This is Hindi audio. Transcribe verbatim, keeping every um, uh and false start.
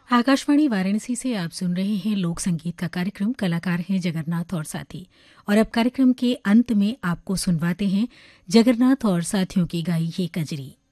आकाशवाणी वाराणसी से आप सुन रहे हैं लोक संगीत का कार्यक्रम। कलाकार हैं जगन्नाथ और साथी। और अब कार्यक्रम के अंत में आपको सुनवाते हैं जगन्नाथ और साथियों की गाई ये कजरी।